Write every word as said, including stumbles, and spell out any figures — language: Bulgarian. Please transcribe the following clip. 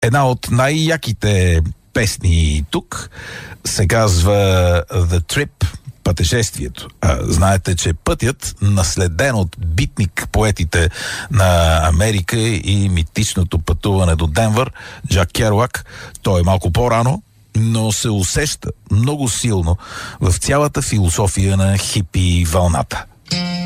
Една от най-яките песни тук се казва The Trip, пътешествието. А, знаете, че пътят, наследен от битник поетите на Америка и митичното пътуване до Денвър, Джак Керуак, той е малко по-рано, но се усеща много силно в цялата философия на хипи вълната.